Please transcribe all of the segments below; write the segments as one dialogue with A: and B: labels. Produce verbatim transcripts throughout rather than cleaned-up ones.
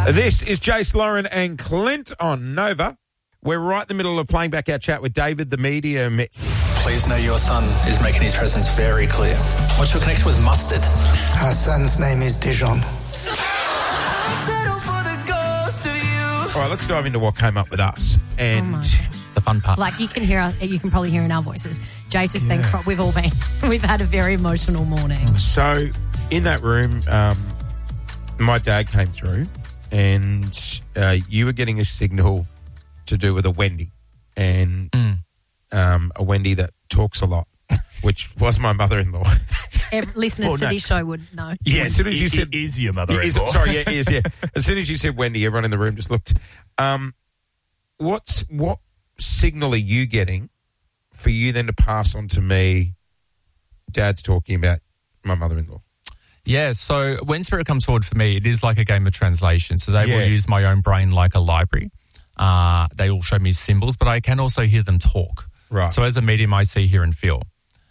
A: This is Jace, Lauren and Clint on Nova. We're right in the middle of playing back our chat with David, the medium.
B: Please know your son is making his presence very clear. What's your connection with mustard?
C: Our son's name is Dijon.
A: All right, let's dive into what came up with us. And
D: Oh my
A: the fun part.
D: Like you can hear us, you can probably hear in our voices. Jace has been, cry- we've all been, we've had a very emotional morning.
A: So in that room, um, my dad came through and uh, you were getting a signal to do with a Wendy. And
E: Mm.
A: um, a Wendy that talks a lot, which was my mother-in-law.
D: Every, listeners
E: Well,
D: to
E: no.
D: this show would know.
A: Yeah, as soon as you
E: It-
A: said...
E: it is your
A: Is,
E: mother-in-law.
A: sorry, yeah, it is, yeah. As soon as you said Wendy, everyone in the room just looked. Um, what's what signal are you getting for you then to pass on to me? Dad's talking about my mother-in-law.
E: Yeah, so when Spirit comes forward for me, it is like a game of translation. So they
A: Yeah.
E: will use my own brain like a library. Uh, they will show me symbols, but I can also hear them talk.
A: Right.
E: So as a medium, I see, hear, and feel.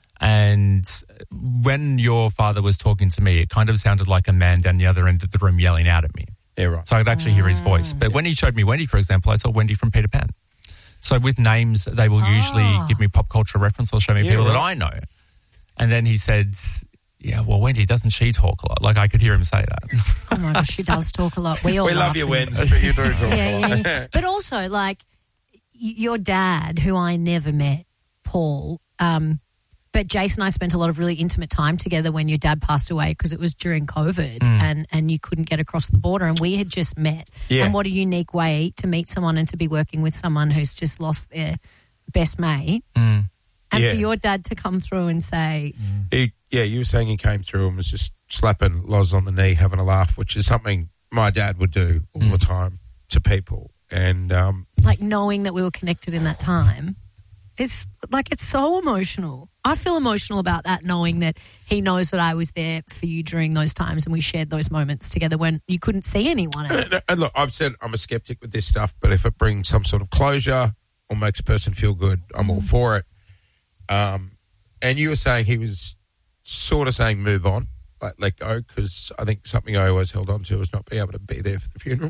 E: And when your father was talking to me, it kind of sounded like a man down the other end of the room yelling out at me.
A: Yeah, right.
E: So I could actually hear his voice. But when he showed me Wendy, for example, I saw Wendy from Peter Pan. So with names, they will usually
D: Ah.
E: give me pop culture reference or show me
A: Yeah,
E: people that
A: right.
E: I know. And then he said, yeah, well, Wendy, doesn't she talk a lot? Like I could hear him say that.
D: Oh my gosh, she does talk a lot. We all
A: We love
D: laugh
A: you,
D: when-
A: Wendy, but you do talk
D: Yeah,
A: a lot.
D: yeah, yeah. But also, like, y- your dad, who I never met, Paul, um, but Jason and I spent a lot of really intimate time together when your dad passed away because it was during COVID and, and you couldn't get across the border and we had just met.
A: Yeah.
D: And what a unique way to meet someone and to be working with someone who's just lost their best mate.
E: Mm.
D: And
A: Yeah.
D: for your dad to come through and say,
A: He, yeah, you were saying he came through and was just slapping Loz on the knee, having a laugh, which is something my dad would do all the time to people. And um,
D: like, knowing that we were connected in that time. It's like, it's so emotional. I feel emotional about that, knowing that he knows that I was there for you during those times and we shared those moments together when you couldn't see anyone else.
A: And, and look, I've said I'm a skeptic with this stuff, but if it brings some sort of closure or makes a person feel good, I'm all for it. Um, and you were saying he was sort of saying move on, like let go, because I think something I always held on to was not being able to be there for the funeral.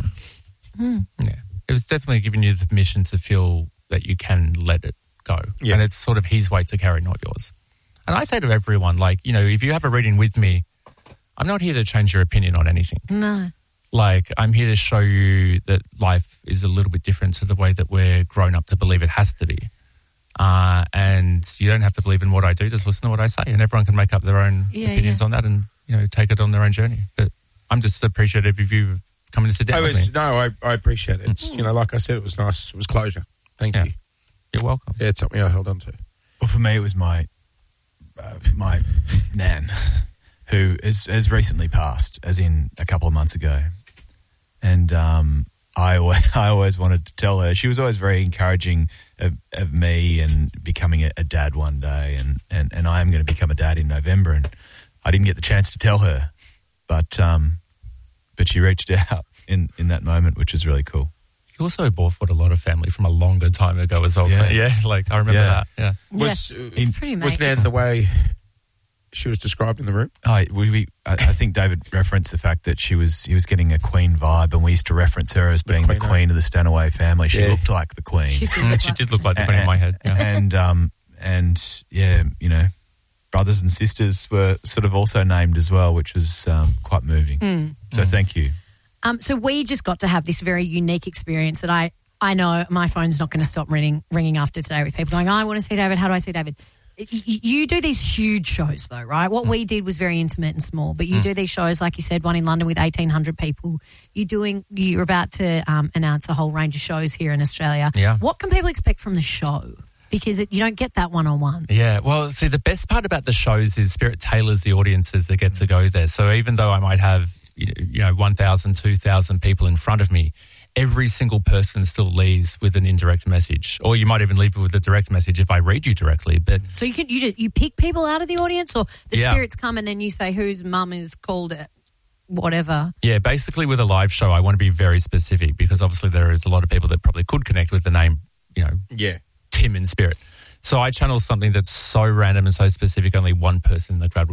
E: Yeah. It was definitely giving you the permission to feel that you can let it go.
A: Yeah.
E: And it's sort of his weight to carry, not yours. And I say to everyone, like, you know, if you have a reading with me, I'm not here to change your opinion on anything.
D: No.
E: Like, I'm here to show you that life is a little bit different to the way that we're grown up to believe it has to be. Uh, and you don't have to believe in what I do, just listen to what I say. And everyone can make up their own
D: Yeah,
E: opinions
D: yeah.
E: on that and, you know, take it on their own journey. But I'm just appreciative of you coming to sit down
A: I
E: with
A: was,
E: me.
A: no, I, I appreciate it. It's, you know, like I said, it was nice. It was closure. Thank
E: Yeah.
A: you.
E: You're welcome.
A: Yeah, it's something I held on to.
F: Well, for me, it was my uh, my nan, who has, has recently passed, as in a couple of months ago. And um, I, always, I always wanted to tell her. She was always very encouraging of, of me and becoming a, a dad one day. And, and, and I am going to become a dad in November. And I didn't get the chance to tell her. But um, but she reached out in, in that moment, which was really cool.
E: You also bought for a lot of family from a longer time ago as well.
F: Yeah.
E: Yeah, like I remember
F: Yeah.
E: that. Yeah.
A: Was,
D: Yeah, it's pretty
A: was
D: amazing.
A: Nan the way she was described in the room?
F: Oh, we, we, I, I think David referenced the fact that she was he was getting a queen vibe, and we used to reference her as being the
A: queen,
F: queen of the Stanaway family. She
A: Yeah.
F: looked like the queen,
D: She did
E: Mm,
D: look
E: she
D: like-
E: did look like the queen in my head. Yeah.
F: and um and yeah, you know, brothers and sisters were sort of also named as well, which was um, quite moving.
D: Mm.
F: So thank you.
D: Um, so we just got to have this very unique experience that I, I know my phone's not going to stop ringing, ringing after today with people going, oh, I want to see David. How do I see David? Y- y- You do these huge shows though, right? What we did was very intimate and small, but you do these shows, like you said, one in London with eighteen hundred people. You're doing, you're about to um, announce a whole range of shows here in Australia.
E: Yeah.
D: What can people expect from the show? Because it, you don't get that one-on-one.
E: Yeah, well, see, the best part about the shows is Spirit tailors the audiences that get to go there. So even though I might have, you know, you know one thousand, two thousand people in front of me, every single person still leaves with an indirect message. Or you might even leave with a direct message if I read you directly. But
D: So you can you just, you pick people out of the audience, or the
E: Yeah.
D: spirits come and then you say whose mum is called it, whatever.
E: yeah, basically with a live show, I want to be very specific because obviously there is a lot of people that probably could connect with the name, you know,
A: Yeah.
E: Tim in Spirit. So I channel something that's so random and so specific, only one person in the crowd